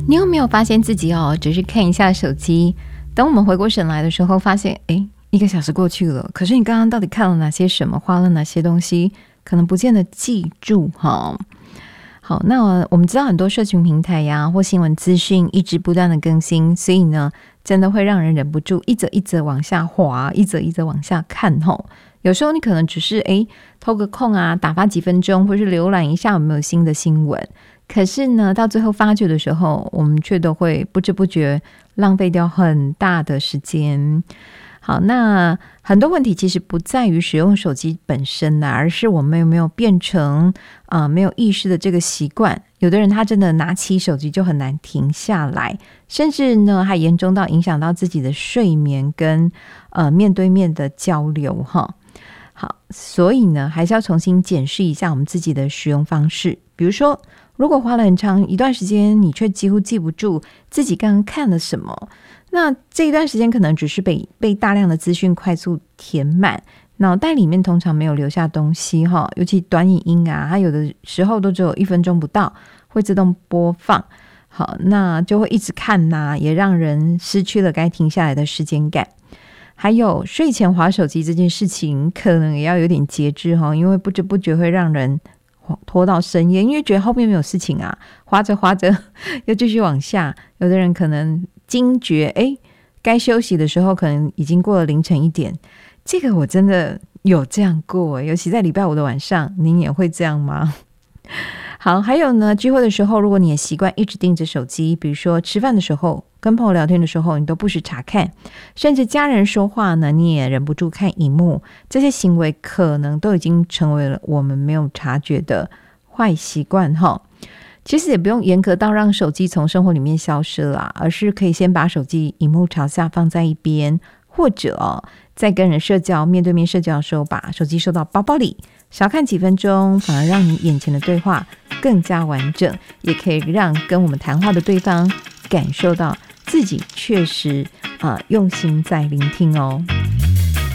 你有没有发现自己只是看一下手机，等我们回过神来的时候发现1个小时过去了，可是你刚刚到底看了哪些什么，花了哪些东西，可能不见得记住好，那我们知道很多社群平台呀或新闻资讯一直不断的更新，所以呢真的会让人忍不住一则一则往下滑，一则一则往下看有时候你可能只是偷个空啊，打发几分钟，或是浏览一下有没有新的新闻，可是呢到最后发觉的时候，我们却都会不知不觉浪费掉很大的时间。好，那很多问题其实不在于使用手机本身而是我们有没有变成没有意识的这个习惯。有的人他真的拿起手机就很难停下来，甚至呢还严重到影响到自己的睡眠跟面对面的交流好，所以呢还是要重新检视一下我们自己的使用方式。比如说如果花了很长一段时间你却几乎记不住自己刚刚看了什么，那这一段时间可能只是被大量的资讯快速填满，脑袋里面通常没有留下东西尤其短影音啊，它有的时候都只有1分钟不到会自动播放，好，那就会一直看也让人失去了该停下来的时间感。还有睡前滑手机这件事情可能也要有点节制因为不知不觉会让人拖到深夜，因为觉得后面没有事情啊，滑着滑着又继续往下。有的人可能惊觉该休息的时候可能已经过了凌晨1点，这个我真的有这样过，尤其在礼拜5的晚上，您也会这样吗？好，还有呢，聚会的时候如果你也习惯一直盯着手机，比如说吃饭的时候，跟朋友聊天的时候你都不时查看，甚至家人说话呢你也忍不住看荧幕，这些行为可能都已经成为了我们没有察觉的坏习惯其实也不用严格到让手机从生活里面消失啦，而是可以先把手机荧幕朝下放在一边，或者在跟人社交面对面社交的时候把手机收到包包里，少看几分钟，反而让你眼前的对话更加完整，也可以让跟我们谈话的对方感受到自己确实用心在聆听